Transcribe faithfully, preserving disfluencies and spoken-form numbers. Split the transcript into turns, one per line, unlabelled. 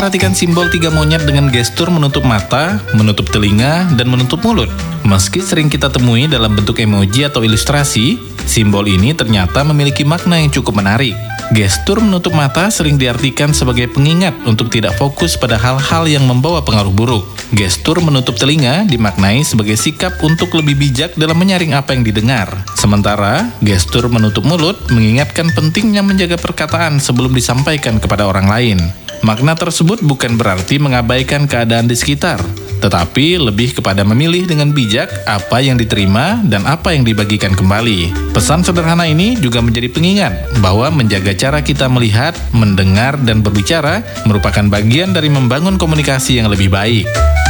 perhatikan simbol tiga monyet dengan gestur menutup mata, menutup telinga, dan menutup mulut. Meski sering kita temui dalam bentuk emoji atau ilustrasi, simbol ini ternyata memiliki makna yang cukup menarik. Gestur menutup mata sering diartikan sebagai pengingat untuk tidak fokus pada hal-hal yang membawa pengaruh buruk. Gestur menutup telinga dimaknai sebagai sikap untuk lebih bijak dalam menyaring apa yang didengar. Sementara, gestur menutup mulut mengingatkan pentingnya menjaga perkataan sebelum disampaikan kepada orang lain. Makna tersebut bukan berarti mengabaikan keadaan di sekitar, tetapi lebih kepada memilih dengan bijak apa yang diterima dan apa yang dibagikan kembali. Pesan sederhana ini juga menjadi pengingat bahwa menjaga cara kita melihat, mendengar, dan berbicara merupakan bagian dari membangun komunikasi yang lebih baik.